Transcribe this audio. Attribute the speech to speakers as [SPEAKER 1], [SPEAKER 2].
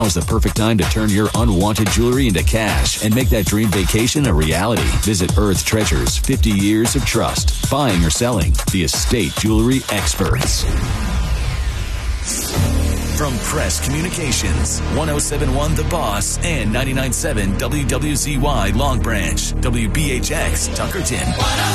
[SPEAKER 1] is the perfect time to turn your unwanted jewelry into cash and make that dream vacation a reality. Visit Earth Treasures, 50 years of trust. Buying or selling, the estate jewelry experts. From Press Communications, 1071 The Boss and 99.7 WWZY Long Branch, WBHX Tuckerton.